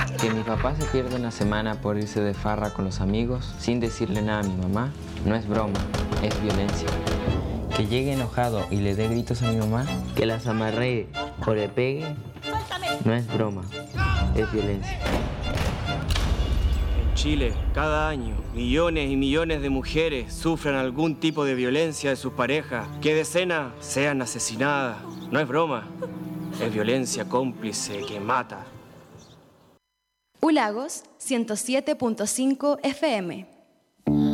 Que mi papá se pierda una semana por irse de farra con los amigos sin decirle nada a mi mamá no es broma, es violencia. Que llegue enojado y le dé gritos a mi mamá, que las amarree o le pegue, no es broma, es violencia. En Chile, cada año, millones y millones de mujeres sufren algún tipo de violencia de sus parejas, que decenas sean asesinadas. No es broma, es violencia cómplice que mata. Ulagos 107.5 FM.